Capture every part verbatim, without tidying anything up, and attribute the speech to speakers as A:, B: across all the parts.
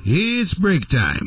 A: It's break time.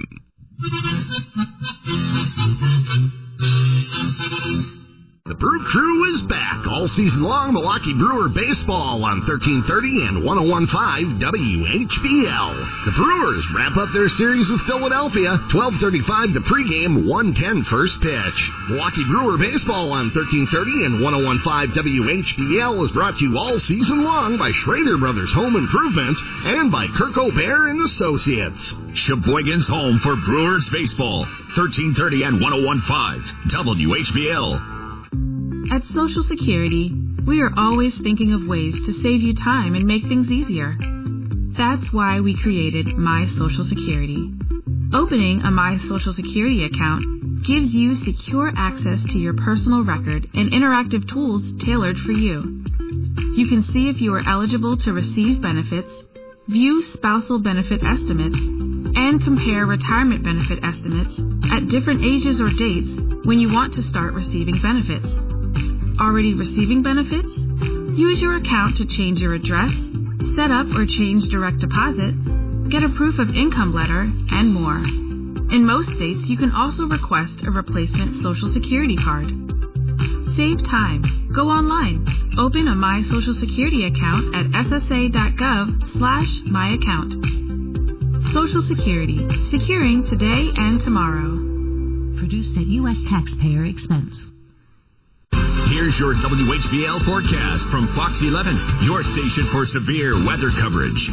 B: The Brew Crew is back all season long. Milwaukee Brewer baseball on thirteen thirty and one oh one point five W H B L. The Brewers wrap up their series with Philadelphia. twelve thirty-five the pregame, one ten first pitch. Milwaukee Brewer baseball on thirteen thirty and one oh one point five W H B L is brought to you all season long by Schrader Brothers Home Improvement and by Kirk O'Bear and Associates.
C: Sheboygan's home for Brewers baseball. thirteen thirty and one oh one point five W H B L.
D: At Social Security, we are always thinking of ways to save you time and make things easier. That's why we created My Social Security. Opening a My Social Security account gives you secure access to your personal record and interactive tools tailored for you. You can see if you are eligible to receive benefits, view spousal benefit estimates, and compare retirement benefit estimates at different ages or dates when you want to start receiving benefits. Already receiving benefits? Use your account to change your address, set up or change direct deposit, get a proof of income letter, and more. In most states, you can also request a replacement Social Security card. Save time. Go online. Open a My Social Security account at ssa.gov slash my account. Social Security. Securing today and tomorrow.
E: Produced at U S taxpayer expense.
C: Here's your W H B L forecast from Fox eleven, your station for severe weather coverage.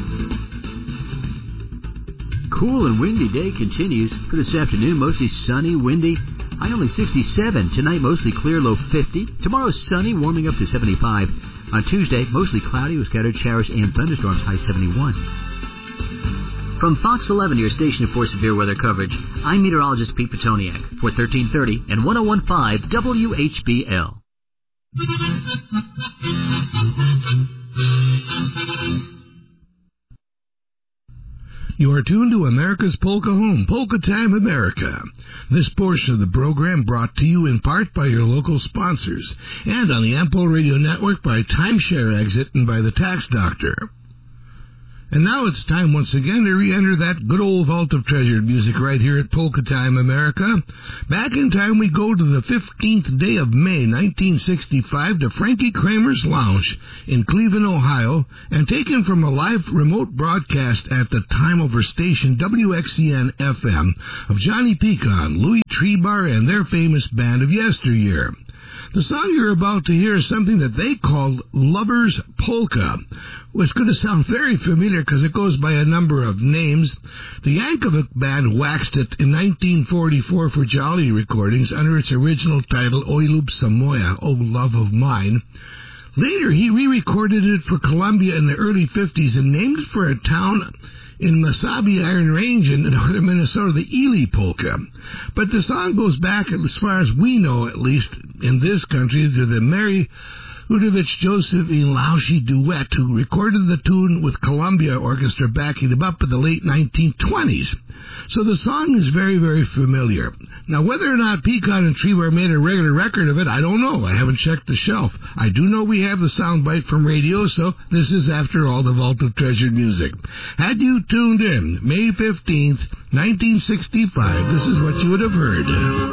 F: Cool and windy day continues for this afternoon. Mostly sunny, windy. High only sixty-seven. Tonight, mostly clear, low fifty. Tomorrow, sunny, warming up to seventy-five. On Tuesday, mostly cloudy with scattered showers and thunderstorms, high seventy-one. From Fox eleven, your station for severe weather coverage, I'm meteorologist Pete Petoniak for thirteen thirty and one oh one point five W H B L.
A: You are tuned to America's Polka Home, Polka Time America. This portion of the program brought to you in part by your local sponsors and on the Ampo Radio Network by Timeshare Exit and by the Tax Doctor. And now it's time once again to re-enter that good old vault of treasured music right here at Polka Time America. Back in time we go to the fifteenth day of May, nineteen sixty-five, to Frankie Kramer's Lounge in Cleveland, Ohio, and taken from a live remote broadcast at the time over station W X C N F M of Johnny Pecan, Louis Trebar, and their famous band of yesteryear. The song you're about to hear is something that they called Lover's Polka. Well, it's going to sound very familiar because it goes by a number of names. The Yankovic Band waxed it in nineteen forty-four for Jolly Recordings under its original title, Oj lub moja, O Love of Mine. Later, he re-recorded it for Columbia in the early fifties and named it for a town in Mesabi Iron Range in northern Minnesota, the Ely Polka. But the song goes back, as far as we know at least, in this country, to the Mary Udovich Joseph in Laushi duet, who recorded the tune with Columbia Orchestra backing them up in the late nineteen twenties. So the song is very, very familiar. Now, whether or not Pecan and Trebar made a regular record of it, I don't know. I haven't checked the shelf. I do know we have the soundbite from radio, so this is, after all, the vault of treasured music. Had you tuned in May fifteenth, nineteen sixty-five, this is what you would have heard.